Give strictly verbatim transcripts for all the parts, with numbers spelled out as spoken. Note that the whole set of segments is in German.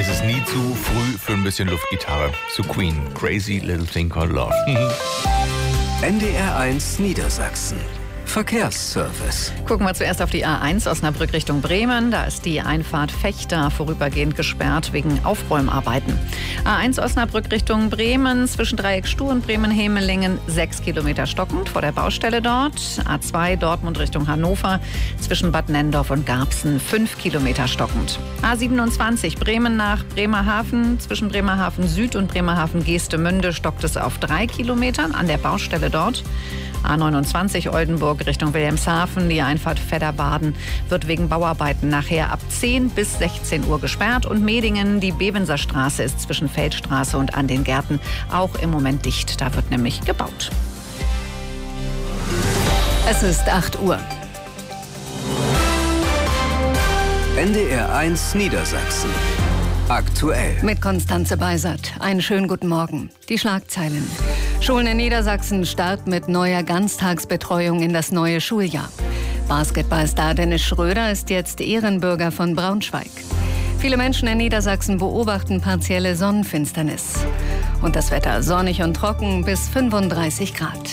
Es ist nie zu früh für ein bisschen Luftgitarre. Zu Queen, Crazy Little Thing Called Love. N D R eins Niedersachsen. Verkehrsservice. Gucken wir zuerst auf die A eins Osnabrück Richtung Bremen. Da ist die Einfahrt Fechter vorübergehend gesperrt wegen Aufräumarbeiten. A eins Osnabrück Richtung Bremen zwischen Dreieck Stuh und Bremen-Hemelingen sechs Kilometer stockend vor der Baustelle dort. A zwei Dortmund Richtung Hannover zwischen Bad Nenndorf und Garbsen fünf Kilometer stockend. A siebenundzwanzig Bremen nach Bremerhaven zwischen Bremerhaven Süd und Bremerhaven Geestemünde stockt es auf drei Kilometern an der Baustelle dort. A neunundzwanzig Oldenburg Richtung Wilhelmshaven, die Einfahrt Vedderbaden wird wegen Bauarbeiten nachher ab zehn bis sechzehn Uhr gesperrt. Und Medingen, die Bevenser Straße ist zwischen Feldstraße und an den Gärten auch im Moment dicht. Da wird nämlich gebaut. Es ist acht Uhr. N D R eins Niedersachsen. Aktuell. Mit Konstanze Beisert. Einen schönen guten Morgen. Die Schlagzeilen. Schulen in Niedersachsen starten mit neuer Ganztagsbetreuung in das neue Schuljahr. Basketballstar Dennis Schröder ist jetzt Ehrenbürger von Braunschweig. Viele Menschen in Niedersachsen beobachten partielle Sonnenfinsternis. Und das Wetter sonnig und trocken bis fünfunddreißig Grad.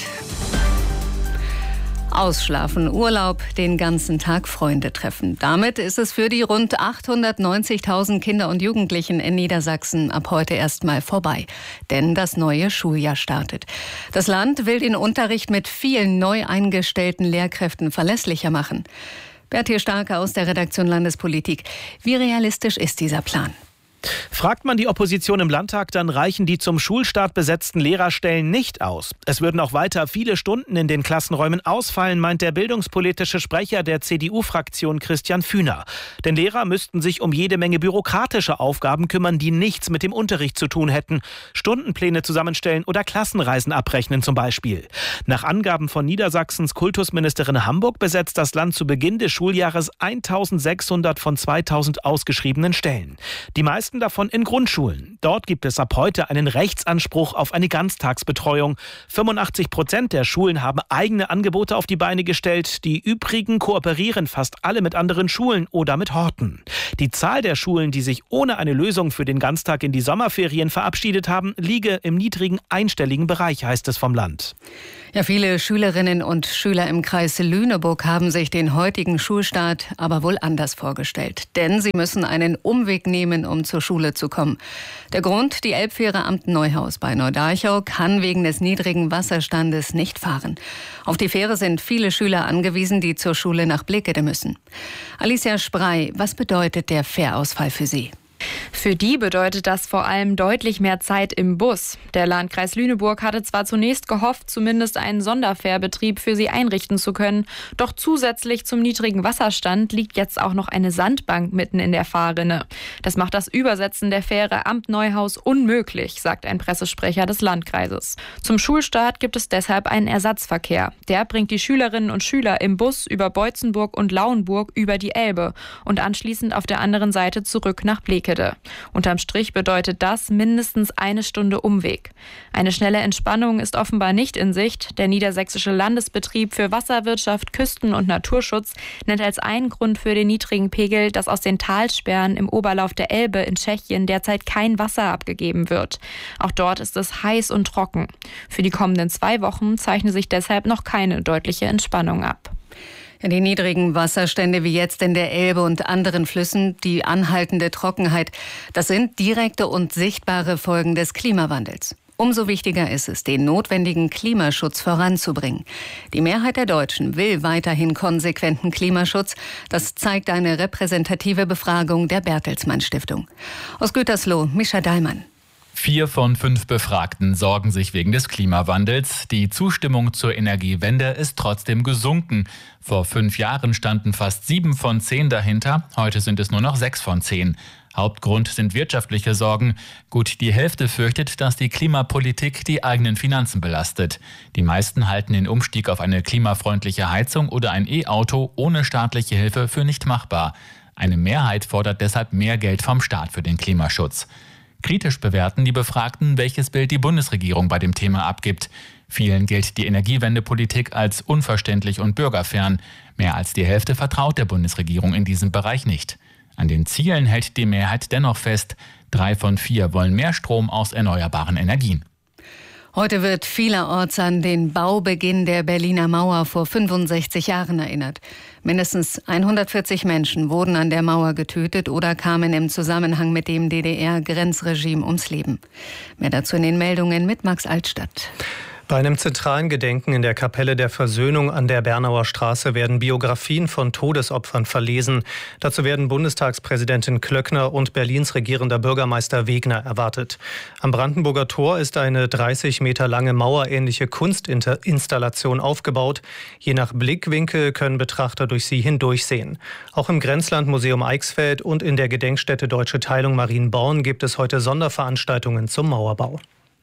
Ausschlafen, Urlaub, den ganzen Tag Freunde treffen. Damit ist es für die rund achthundertneunzigtausend Kinder und Jugendlichen in Niedersachsen ab heute erstmal vorbei. Denn das neue Schuljahr startet. Das Land will den Unterricht mit vielen neu eingestellten Lehrkräften verlässlicher machen. Bertil Starke aus der Redaktion Landespolitik. Wie realistisch ist dieser Plan? Fragt man die Opposition im Landtag, dann reichen die zum Schulstart besetzten Lehrerstellen nicht aus. Es würden auch weiter viele Stunden in den Klassenräumen ausfallen, meint der bildungspolitische Sprecher der C D U-Fraktion Christian Fühner. Denn Lehrer müssten sich um jede Menge bürokratische Aufgaben kümmern, die nichts mit dem Unterricht zu tun hätten. Stundenpläne zusammenstellen oder Klassenreisen abrechnen zum Beispiel. Nach Angaben von Niedersachsens Kultusministerin Hamburg besetzt das Land zu Beginn des Schuljahres eintausendsechshundert von zweitausend ausgeschriebenen Stellen. Die meisten davon in Grundschulen. Dort gibt es ab heute einen Rechtsanspruch auf eine Ganztagsbetreuung. fünfundachtzig Prozent der Schulen haben eigene Angebote auf die Beine gestellt. Die übrigen kooperieren fast alle mit anderen Schulen oder mit Horten. Die Zahl der Schulen, die sich ohne eine Lösung für den Ganztag in die Sommerferien verabschiedet haben, liege im niedrigen einstelligen Bereich, heißt es vom Land. Ja, viele Schülerinnen und Schüler im Kreis Lüneburg haben sich den heutigen Schulstart aber wohl anders vorgestellt. Denn sie müssen einen Umweg nehmen, um zur Schule zu kommen. Der Grund, die Elbfähre Amt-Neuhaus bei Neudarchau kann wegen des niedrigen Wasserstandes nicht fahren. Auf die Fähre sind viele Schüler angewiesen, die zur Schule nach Blekede müssen. Alicia Sprey, was bedeutet der Fährausfall für Sie? Für die bedeutet das vor allem deutlich mehr Zeit im Bus. Der Landkreis Lüneburg hatte zwar zunächst gehofft, zumindest einen Sonderfährbetrieb für sie einrichten zu können, doch zusätzlich zum niedrigen Wasserstand liegt jetzt auch noch eine Sandbank mitten in der Fahrrinne. Das macht das Übersetzen der Fähre Amt-Neuhaus unmöglich, sagt ein Pressesprecher des Landkreises. Zum Schulstart gibt es deshalb einen Ersatzverkehr. Der bringt die Schülerinnen und Schüler im Bus über Beutzenburg und Lauenburg über die Elbe und anschließend auf der anderen Seite zurück nach Blekede. Unterm Strich bedeutet das mindestens eine Stunde Umweg. Eine schnelle Entspannung ist offenbar nicht in Sicht. Der Niedersächsische Landesbetrieb für Wasserwirtschaft, Küsten- und Naturschutz nennt als einen Grund für den niedrigen Pegel, dass aus den Talsperren im Oberlauf der Elbe in Tschechien derzeit kein Wasser abgegeben wird. Auch dort ist es heiß und trocken. Für die kommenden zwei Wochen zeichnet sich deshalb noch keine deutliche Entspannung ab. Die niedrigen Wasserstände wie jetzt in der Elbe und anderen Flüssen, die anhaltende Trockenheit, das sind direkte und sichtbare Folgen des Klimawandels. Umso wichtiger ist es, den notwendigen Klimaschutz voranzubringen. Die Mehrheit der Deutschen will weiterhin konsequenten Klimaschutz. Das zeigt eine repräsentative Befragung der Bertelsmann Stiftung. Aus Gütersloh, Mischa Dallmann. Vier von fünf Befragten sorgen sich wegen des Klimawandels. Die Zustimmung zur Energiewende ist trotzdem gesunken. Vor fünf Jahren standen fast sieben von zehn dahinter. Heute sind es nur noch sechs von zehn. Hauptgrund sind wirtschaftliche Sorgen. Gut die Hälfte fürchtet, dass die Klimapolitik die eigenen Finanzen belastet. Die meisten halten den Umstieg auf eine klimafreundliche Heizung oder ein E-Auto ohne staatliche Hilfe für nicht machbar. Eine Mehrheit fordert deshalb mehr Geld vom Staat für den Klimaschutz. Kritisch bewerten die Befragten, welches Bild die Bundesregierung bei dem Thema abgibt. Vielen gilt die Energiewendepolitik als unverständlich und bürgerfern. Mehr als die Hälfte vertraut der Bundesregierung in diesem Bereich nicht. An den Zielen hält die Mehrheit dennoch fest. Drei von vier wollen mehr Strom aus erneuerbaren Energien. Heute wird vielerorts an den Baubeginn der Berliner Mauer vor fünfundsechzig Jahren erinnert. Mindestens hundertvierzig Menschen wurden an der Mauer getötet oder kamen im Zusammenhang mit dem D D R-Grenzregime ums Leben. Mehr dazu in den Meldungen mit Max Altstadt. Bei einem zentralen Gedenken in der Kapelle der Versöhnung an der Bernauer Straße werden Biografien von Todesopfern verlesen. Dazu werden Bundestagspräsidentin Klöckner und Berlins regierender Bürgermeister Wegner erwartet. Am Brandenburger Tor ist eine dreißig Meter lange mauerähnliche Kunstinstallation aufgebaut. Je nach Blickwinkel können Betrachter durch sie hindurchsehen. Auch im Grenzlandmuseum Eichsfeld und in der Gedenkstätte Deutsche Teilung Marienborn gibt es heute Sonderveranstaltungen zum Mauerbau.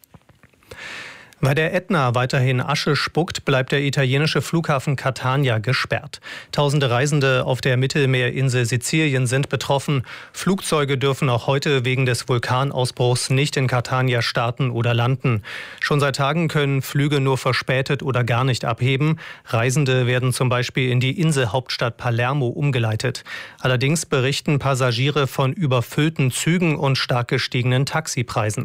Weil der Ätna weiterhin Asche spuckt, bleibt der italienische Flughafen Catania gesperrt. Tausende Reisende auf der Mittelmeerinsel Sizilien sind betroffen. Flugzeuge dürfen auch heute wegen des Vulkanausbruchs nicht in Catania starten oder landen. Schon seit Tagen können Flüge nur verspätet oder gar nicht abheben. Reisende werden zum Beispiel in die Inselhauptstadt Palermo umgeleitet. Allerdings berichten Passagiere von überfüllten Zügen und stark gestiegenen Taxipreisen.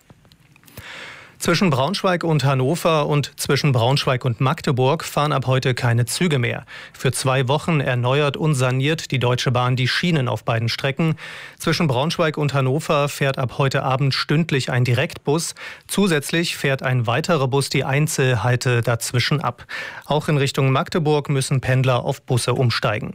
Zwischen Braunschweig und Hannover und zwischen Braunschweig und Magdeburg fahren ab heute keine Züge mehr. Für zwei Wochen erneuert und saniert die Deutsche Bahn die Schienen auf beiden Strecken. Zwischen Braunschweig und Hannover fährt ab heute Abend stündlich ein Direktbus. Zusätzlich fährt ein weiterer Bus die Einzelhalte dazwischen ab. Auch in Richtung Magdeburg müssen Pendler auf Busse umsteigen.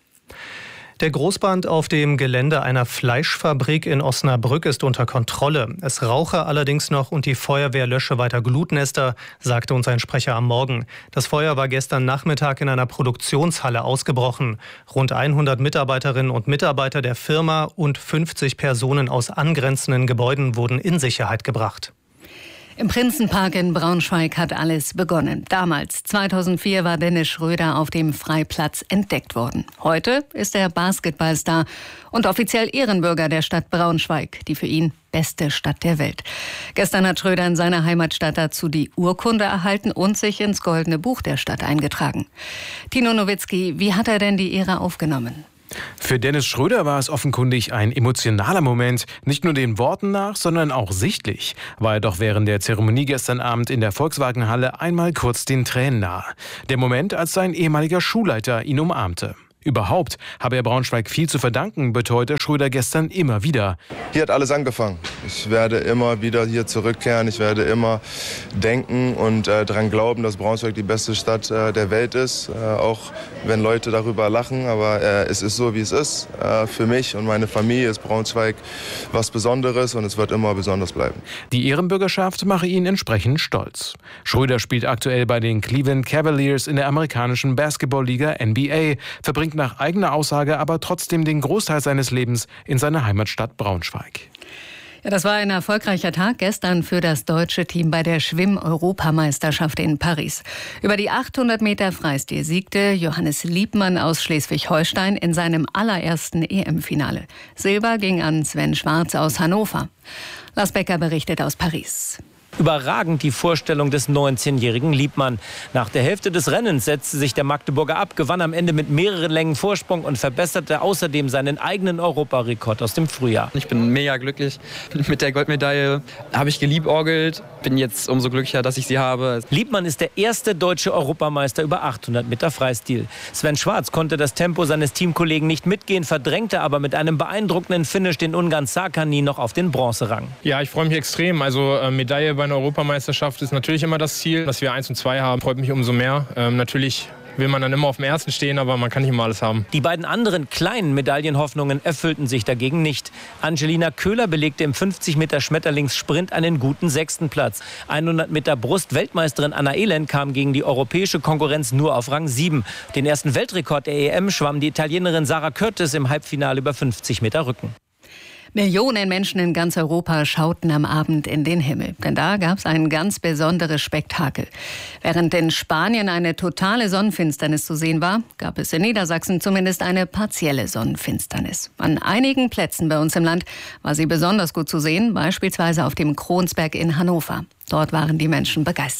Der Großbrand auf dem Gelände einer Fleischfabrik in Osnabrück ist unter Kontrolle. Es rauche allerdings noch und die Feuerwehr lösche weiter Glutnester, sagte uns ein Sprecher am Morgen. Das Feuer war gestern Nachmittag in einer Produktionshalle ausgebrochen. Rund hundert Mitarbeiterinnen und Mitarbeiter der Firma und fünfzig Personen aus angrenzenden Gebäuden wurden in Sicherheit gebracht. Im Prinzenpark in Braunschweig hat alles begonnen. Damals, zweitausendvier, war Dennis Schröder auf dem Freiplatz entdeckt worden. Heute ist er Basketballstar und offiziell Ehrenbürger der Stadt Braunschweig, die für ihn beste Stadt der Welt. Gestern hat Schröder in seiner Heimatstadt dazu die Urkunde erhalten und sich ins Goldene Buch der Stadt eingetragen. Tino Nowitzki, wie hat er denn die Ehre aufgenommen? Für Dennis Schröder war es offenkundig ein emotionaler Moment, nicht nur den Worten nach, sondern auch sichtlich. War er doch während der Zeremonie gestern Abend in der Volkswagenhalle einmal kurz den Tränen nahe. Der Moment, als sein ehemaliger Schulleiter ihn umarmte. Überhaupt habe er Braunschweig viel zu verdanken, beteuerte Schröder gestern immer wieder. Hier hat alles angefangen. Ich werde immer wieder hier zurückkehren. Ich werde immer denken und äh, daran glauben, dass Braunschweig die beste Stadt äh, der Welt ist. Äh, auch wenn Leute darüber lachen. Aber äh, es ist so, wie es ist. Äh, für mich und meine Familie ist Braunschweig was Besonderes und es wird immer besonders bleiben. Die Ehrenbürgerschaft mache ihn entsprechend stolz. Schröder spielt aktuell bei den Cleveland Cavaliers in der amerikanischen Basketballliga N B A, verbringt nach eigener Aussage aber trotzdem den Großteil seines Lebens in seiner Heimatstadt Braunschweig. Ja, das war ein erfolgreicher Tag gestern für das deutsche Team bei der Schwimm-Europameisterschaft in Paris. Über die achthundert Meter Freistil siegte Johannes Liebmann aus Schleswig-Holstein in seinem allerersten E M-Finale. Silber ging an Sven Schwarz aus Hannover. Lars Becker berichtet aus Paris. Überragend die Vorstellung des neunzehnjährigen Liebmann. Nach der Hälfte des Rennens setzte sich der Magdeburger ab, gewann am Ende mit mehreren Längen Vorsprung und verbesserte außerdem seinen eigenen Europarekord aus dem Frühjahr. Ich bin mega glücklich mit der Goldmedaille. Habe ich geliebäugelt, bin jetzt umso glücklicher, dass ich sie habe. Liebmann ist der erste deutsche Europameister über achthundert Meter Freistil. Sven Schwarz konnte das Tempo seines Teamkollegen nicht mitgehen, verdrängte aber mit einem beeindruckenden Finish den Ungarn Sarkany noch auf den Bronzerang. Ja, ich freue mich extrem. Also äh, Medaille bei einer Europameisterschaft ist natürlich immer das Ziel. Dass wir eins und zwei haben, freut mich umso mehr. Ähm, natürlich will man dann immer auf dem ersten stehen, aber man kann nicht immer alles haben. Die beiden anderen kleinen Medaillenhoffnungen erfüllten sich dagegen nicht. Angelina Köhler belegte im fünfzig Meter Schmetterlingssprint einen guten sechsten Platz. hundert Meter Brust-Weltmeisterin Anna Elend kam gegen die europäische Konkurrenz nur auf Rang sieben. Den ersten Weltrekord der E M schwamm die Italienerin Sara Curtis im Halbfinale über fünfzig Meter Rücken. Millionen Menschen in ganz Europa schauten am Abend in den Himmel. Denn da gab es ein ganz besonderes Spektakel. Während in Spanien eine totale Sonnenfinsternis zu sehen war, gab es in Niedersachsen zumindest eine partielle Sonnenfinsternis. An einigen Plätzen bei uns im Land war sie besonders gut zu sehen, beispielsweise auf dem Kronsberg in Hannover. Dort waren die Menschen begeistert.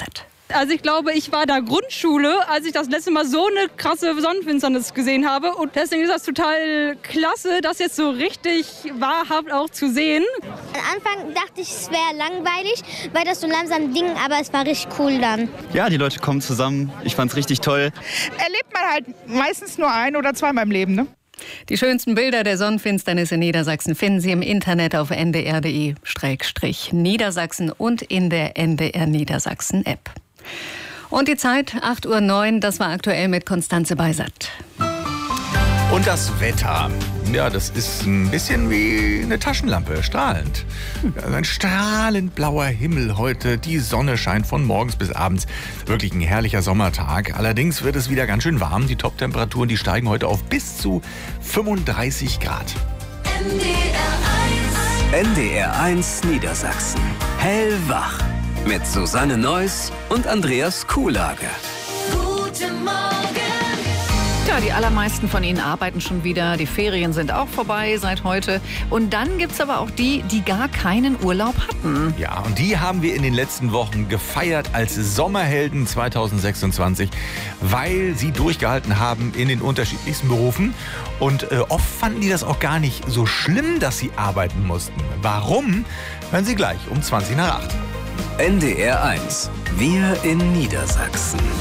Also ich glaube, ich war da Grundschule, als ich das letzte Mal so eine krasse Sonnenfinsternis gesehen habe. Und deswegen ist das total klasse, das jetzt so richtig wahrhaft auch zu sehen. Am Anfang dachte ich, es wäre langweilig, weil das so langsam ging, aber es war richtig cool dann. Ja, die Leute kommen zusammen. Ich fand's richtig toll. Erlebt man halt meistens nur ein oder zweimal im Leben, ne? Die schönsten Bilder der Sonnenfinsternis in Niedersachsen finden Sie im Internet auf n d r punkt d e slash Niedersachsen und in der N D R Niedersachsen App. Und die Zeit, acht Uhr neun, das war aktuell mit Konstanze Beisert. Und das Wetter, ja, das ist ein bisschen wie eine Taschenlampe, strahlend. Also ein strahlend blauer Himmel heute, die Sonne scheint von morgens bis abends. Wirklich ein herrlicher Sommertag. Allerdings wird es wieder ganz schön warm. Die Top-Temperaturen, die steigen heute auf bis zu fünfunddreißig Grad. N D R eins Niedersachsen. Hellwach. Mit Susanne Neuss und Andreas Kuhlage. Guten Morgen. Ja, die allermeisten von Ihnen arbeiten schon wieder. Die Ferien sind auch vorbei seit heute. Und dann gibt es aber auch die, die gar keinen Urlaub hatten. Ja, und die haben wir in den letzten Wochen gefeiert als Sommerhelden zweitausendsechsundzwanzig, weil sie durchgehalten haben in den unterschiedlichsten Berufen. Und äh, oft fanden die das auch gar nicht so schlimm, dass sie arbeiten mussten. Warum? Hören Sie gleich um zwanzig nach acht. N D R eins. Wir in Niedersachsen.